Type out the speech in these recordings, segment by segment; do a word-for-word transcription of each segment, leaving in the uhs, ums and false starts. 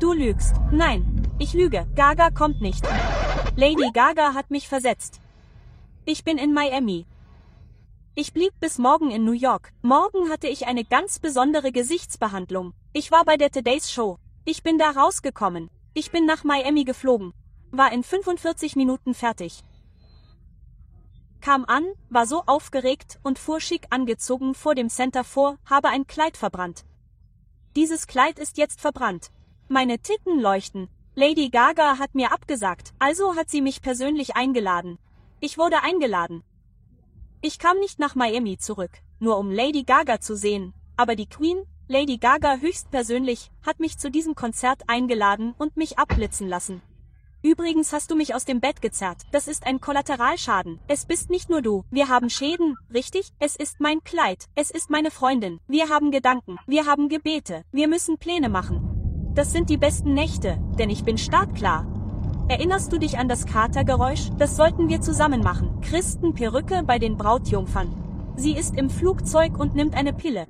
Du lügst. Nein, ich lüge. Gaga kommt nicht. Lady Gaga hat mich versetzt. Ich bin in Miami. Ich blieb bis morgen in New York. Morgen hatte ich eine ganz besondere Gesichtsbehandlung. Ich war bei der Today's Show. Ich bin da rausgekommen. Ich bin nach Miami geflogen. War in fünfundvierzig Minuten fertig. Kam an, war so aufgeregt und fuhr schick angezogen vor dem Center vor, habe ein Kleid verbrannt. Dieses Kleid ist jetzt verbrannt. Meine Titten leuchten. Lady Gaga hat mir abgesagt, also hat sie mich persönlich eingeladen. Ich wurde eingeladen. Ich kam nicht nach Miami zurück, nur um Lady Gaga zu sehen, aber die Queen, Lady Gaga höchstpersönlich, hat mich zu diesem Konzert eingeladen und mich abblitzen lassen. Übrigens hast du mich aus dem Bett gezerrt, das ist ein Kollateralschaden. Es bist nicht nur du, wir haben Schäden, richtig? Es ist mein Kleid, es ist meine Freundin, wir haben Gedanken, wir haben Gebete, wir müssen Pläne machen. Das sind die besten Nächte, denn ich bin startklar. Erinnerst du dich an das Katergeräusch? Das sollten wir zusammen machen. Christenperücke bei den Brautjungfern. Sie ist im Flugzeug und nimmt eine Pille.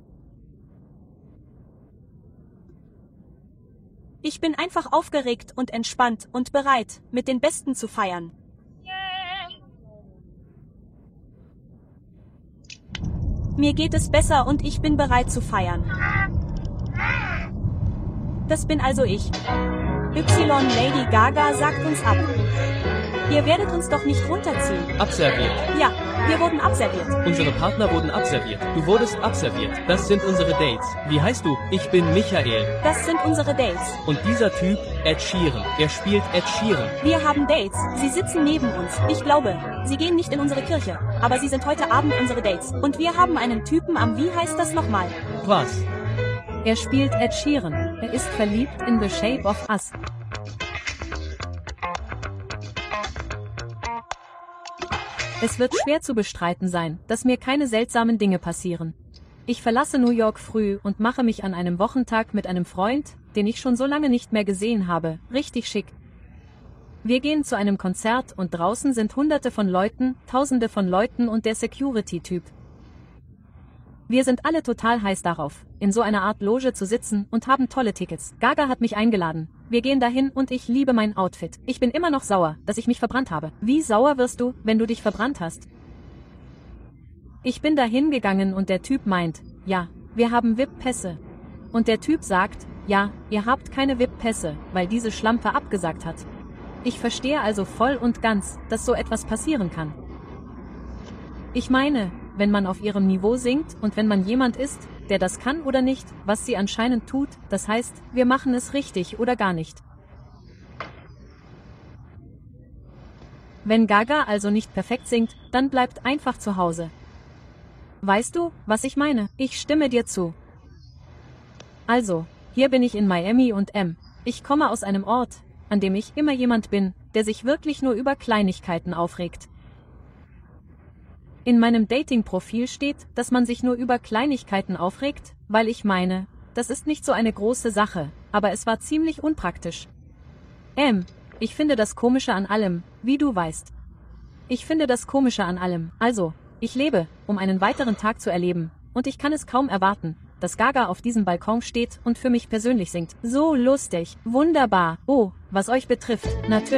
Ich bin einfach aufgeregt und entspannt und bereit, mit den Besten zu feiern. Mir geht es besser und ich bin bereit zu feiern. Das bin also ich. Y Lady Gaga sagt uns ab. Ihr werdet uns doch nicht runterziehen. Abserviert. Ja, wir wurden abserviert. Unsere Partner wurden abserviert. Du wurdest abserviert. Das sind unsere Dates. Wie heißt du? Ich bin Michael. Das sind unsere Dates. Und dieser Typ, Ed Sheeran. Er spielt Ed Sheeran. Wir haben Dates. Sie sitzen neben uns. Ich glaube, sie gehen nicht in unsere Kirche. Aber sie sind heute Abend unsere Dates. Und wir haben einen Typen am, wie heißt das nochmal? Was? Er spielt Ed Sheeran. Er ist verliebt in The Shape of Us. Es wird schwer zu bestreiten sein, dass mir keine seltsamen Dinge passieren. Ich verlasse New York früh und mache mich an einem Wochentag mit einem Freund, den ich schon so lange nicht mehr gesehen habe, richtig schick. Wir gehen zu einem Konzert und draußen sind hunderte von Leuten, tausende von Leuten und der Security-Typ. Wir sind alle total heiß darauf, in so einer Art Loge zu sitzen und haben tolle Tickets. Gaga hat mich eingeladen. Wir gehen dahin und ich liebe mein Outfit. Ich bin immer noch sauer, dass ich mich verbrannt habe. Wie sauer wirst du, wenn du dich verbrannt hast? Ich bin dahin gegangen und der Typ meint, ja, wir haben V I P-Pässe. Und der Typ sagt, ja, ihr habt keine V I P-Pässe, weil diese Schlampe abgesagt hat. Ich verstehe also voll und ganz, dass so etwas passieren kann. Ich meine, wenn man auf ihrem Niveau singt und wenn man jemand ist, der das kann oder nicht, was sie anscheinend tut, das heißt, wir machen es richtig oder gar nicht. Wenn Gaga also nicht perfekt singt, dann bleibt einfach zu Hause. Weißt du, was ich meine? Ich stimme dir zu. Also, hier bin ich in Miami und M. Ich komme aus einem Ort, an dem ich immer jemand bin, der sich wirklich nur über Kleinigkeiten aufregt. In meinem Dating-Profil steht, dass man sich nur über Kleinigkeiten aufregt, weil ich meine, das ist nicht so eine große Sache, aber es war ziemlich unpraktisch. Ähm, ich finde das Komische an allem, wie du weißt. Ich finde das Komische an allem, also, ich lebe, um einen weiteren Tag zu erleben, und ich kann es kaum erwarten, dass Gaga auf diesem Balkon steht und für mich persönlich singt. So lustig, wunderbar, oh, was euch betrifft, natürlich.